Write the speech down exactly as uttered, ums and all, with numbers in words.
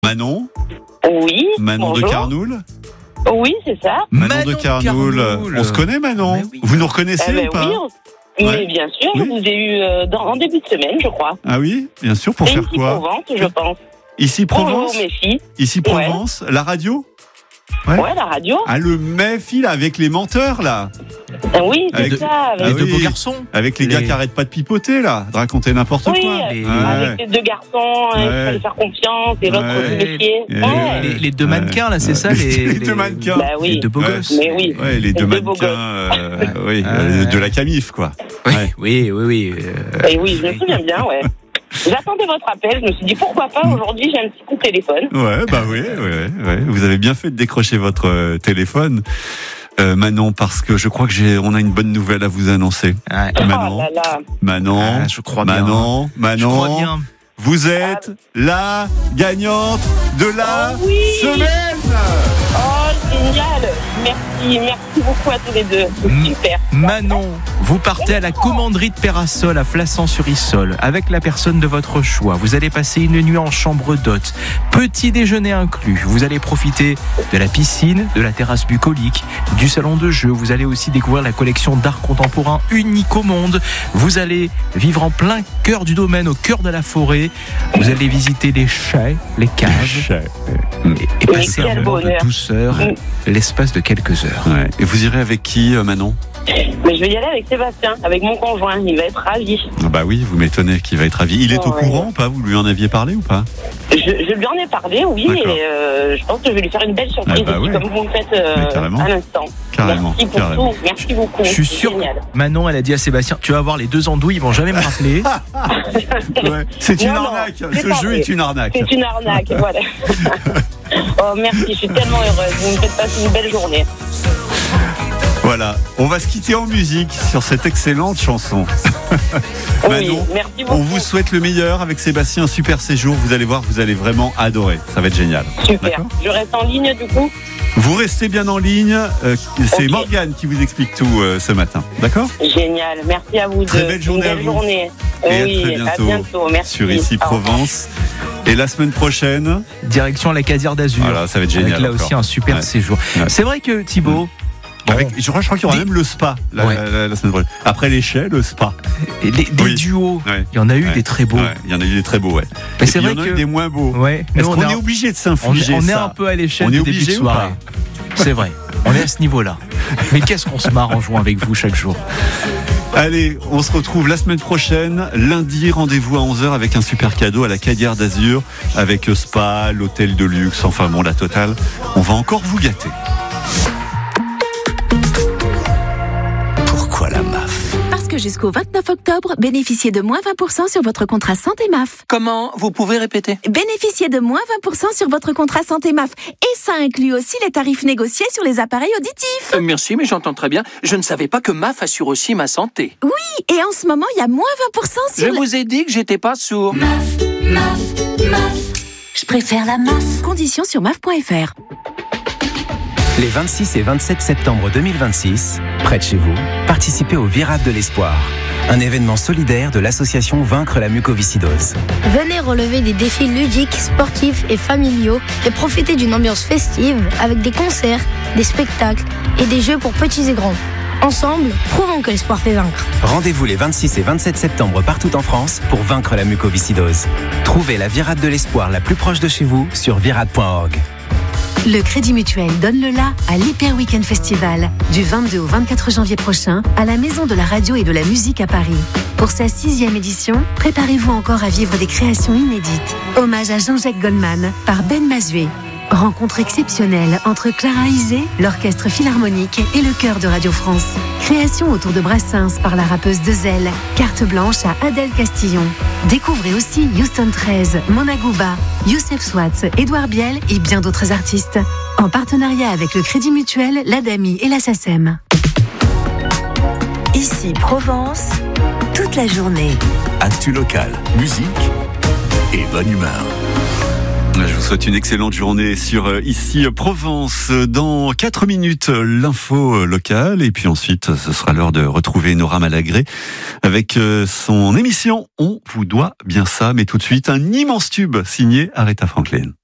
Manon Oui. Manon bonjour. de Carnoul Oui, c'est ça. Manon, Manon de Carnoul. Carnoul. On se connaît, Manon Mais oui. Vous nous reconnaissez Eh ben ou pas oui, on- Ouais. mais bien sûr, Oui. je vous ai eu euh, dans, en début de semaine, je crois. Ah oui, bien sûr, pour Et faire ici quoi Provence, je pense. Ici Provence Bonjour, mes filles. Ici Provence, la radio Ouais. Ouais, la radio. Ah, le Méfi, là, avec les menteurs, là Ah oui, c'est Avec- ça. Ah Les Avec, deux oui. beaux garçons. Avec les, Les- gars qui arrêtent pas de pipoter, là, de raconter n'importe oui, quoi. Les- Ouais. avec les deux garçons, hein, il Ouais. fallait faire confiance, et l'autre Ouais. se méfier. Et- Ouais. Les, les deux Ouais. mannequins, là, c'est ça Les les, deux mannequins. Bah oui. Les deux beaux Ouais. gosses. Mais oui. Ouais, les deux deux beaux mannequins, euh, oui, Ah, euh, de ouais. la Camif, quoi. Oui, Ouais. oui, oui. oui, euh, Et oui, je me souviens bien, ouais. J'attendais votre appel, je me suis dit pourquoi pas, aujourd'hui j'ai un petit coup de téléphone. Ouais, bah oui, ouais, ouais, ouais. Vous avez bien fait de décrocher votre euh, téléphone, euh, Manon, parce que je crois que j'ai, on a une bonne nouvelle à vous annoncer. ouais. Manon, Oh là là. Manon, Ah, je crois bien. Manon, Je Manon, crois bien. vous êtes la gagnante de la Oh oui. semaine. Oh, génial. Merci, merci beaucoup à tous les deux. C'est Mm. super. Manon, vous partez à la commanderie de Pérasol à Flassan-sur-Issol avec la personne de votre choix. Vous allez passer une nuit en chambre d'hôte, petit déjeuner inclus. Vous allez profiter de la piscine, de la terrasse bucolique, du salon de jeu. Vous allez aussi découvrir la collection d'art contemporain unique au monde. Vous allez vivre en plein cœur du domaine, au cœur de la forêt. Vous allez visiter les chais, les cages et, et passer un quel moment de bonheur. douceur Mm. l'espace de quelques heures. Ouais. Et vous irez avec qui, euh, Manon? Mais je vais y aller avec Sébastien, avec mon conjoint, il va être ravi. Ah bah oui, vous m'étonnez qu'il va être ravi. Il est Oh, au ouais. courant ou pas? Vous lui en aviez parlé ou pas? Je, je lui en ai parlé, oui, D'accord. et euh, je pense que je vais lui faire une belle surprise, Ah bah aussi, ouais. comme vous le faites euh, Mais carrément. à l'instant. Carrément, Merci pour carrément. tout, merci beaucoup. Je suis c'est sûr. Génial. Manon, elle a dit à Sébastien, tu vas voir les deux andouilles, ils vont jamais me rappeler. Ouais. C'est une Non, non, arnaque. c'est Ce pas jeu vrai. est une arnaque. C'est une arnaque, voilà. Oh, merci, je suis tellement heureuse. Vous me faites passer une belle journée. Voilà, on va se quitter en musique sur cette excellente chanson. Oui, Manon, merci beaucoup. on vous souhaite le meilleur avec Sébastien, un super séjour. Vous allez voir, vous allez vraiment adorer. Ça va être génial. Super. D'accord. Je reste en ligne, du coup. Vous restez bien en ligne. Euh, c'est Ok. Morgane qui vous explique tout euh, ce matin. D'accord? Génial. Merci à vous Très deux. belle journée Une à belle vous. journée. Et à oui, très bientôt, bientôt. Merci. Sur Ici Au revoir. Provence. Et la semaine prochaine, Direction la Casière d'Azur. voilà, ça va être génial. Avec là encore. aussi un super Ouais. séjour. Ouais. C'est vrai que Thibaut, Avec, je crois, je crois qu'il y aura Des- même le spa la, Ouais. la- la- la semaine prochaine. Après l'échelle, le spa. les, des Oui. duos, Ouais. il y en a eu Ouais. des très beaux. Ouais, il y en a eu des très beaux, ouais. Mais Et c'est puis, vrai il y en a eu que des moins beaux. ouais, Est-ce nous, qu'on on est, est, obligé de on, s'infliger est- on est ça un peu à l'échelle On est du début obligé de ou pas soirée. C'est vrai. On est à ce niveau-là. Mais qu'est-ce qu'on se marre en jouant avec vous chaque jour. Allez, on se retrouve la semaine prochaine. Lundi, rendez-vous à onze heures avec un super cadeau à la Cadière d'Azur, avec spa, l'hôtel de luxe, enfin bon, la totale. On va encore vous gâter. Pourquoi la M A F? Parce que jusqu'au vingt-neuf octobre, bénéficiez de moins vingt pour cent sur votre contrat santé M A F. Comment? Vous pouvez répéter? Bénéficiez de moins vingt pour cent sur votre contrat santé M A F. Et ça inclut aussi les tarifs négociés sur les appareils auditifs. Euh, merci, mais j'entends très bien. Je ne savais pas que M A F assure aussi ma santé. Et en ce moment, il y a moins vingt pour cent Je sur... le- vous ai dit que j'étais pas sourd. Je préfère la M A F. Conditions sur M A F point F R. Les vingt-six et vingt-sept septembre deux mille vingt-six, près de chez vous, participez au Virade de l'Espoir, un événement solidaire de l'association Vaincre la mucoviscidose. Venez relever des défis ludiques, sportifs et familiaux et profiter d'une ambiance festive avec des concerts, des spectacles et des jeux pour petits et grands. Ensemble, prouvons que l'espoir fait vaincre. Rendez-vous les vingt-six et vingt-sept septembre partout en France pour vaincre la mucoviscidose. Trouvez la Virade de l'Espoir la plus proche de chez vous sur virade point org. Le Crédit Mutuel donne le la à l'Hyper Weekend Festival du vingt-deux au vingt-quatre janvier prochain à la Maison de la Radio et de la Musique à Paris. Pour sa sixième édition, préparez-vous encore à vivre des créations inédites. Hommage à Jean-Jacques Goldman par Ben Mazué. Rencontre exceptionnelle entre Clara Isé, l'Orchestre Philharmonique et le Chœur de Radio France. Création autour de Brassens par la rappeuse Dezel. Carte blanche à Adèle Castillon. Découvrez aussi Houston treize, Mona Gouba, Youssef Swatz, Édouard Biel et bien d'autres artistes. En partenariat avec le Crédit Mutuel, l'Adami et la SACEM. Ici Provence, toute la journée. Actu local, musique et bonne humeur. Je vous souhaite une excellente journée sur euh, Ici Provence. Dans quatre minutes, l'info locale. Et puis ensuite, ce sera l'heure de retrouver Nora Malagré avec euh, son émission On vous doit bien ça. Mais tout de suite, un immense tube signé Aretha Franklin.